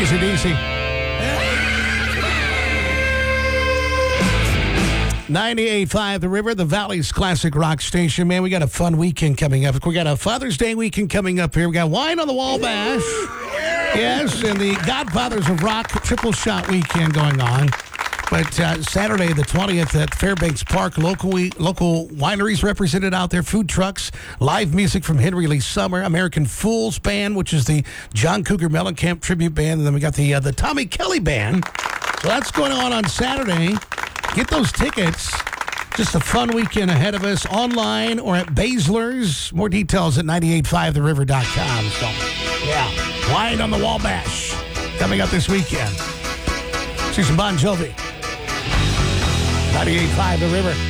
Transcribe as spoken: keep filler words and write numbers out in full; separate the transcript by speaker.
Speaker 1: A C D C. ninety-eight point five The River, the Valley's classic rock station. Man, we got a fun weekend coming up. We got a Father's Day weekend coming up here. We got Wine on the Wall Bash. Yes, and the Godfathers of Rock triple shot weekend going on. But uh, Saturday the twentieth at Fairbanks Park, local local wineries represented out there, food trucks, live music from Henry Lee Summer, American Fools Band, which is the John Cougar Mellencamp tribute band, and then we got the uh, the Tommy Kelly Band. So that's going on on Saturday. Get those tickets. Just a fun weekend ahead of us, online or at Baszler's. More details at ninety-eight point five the river dot com. So, yeah, Wine on the Wall Bash coming up this weekend. See some Bon Jovi. ninety-eight point five The River.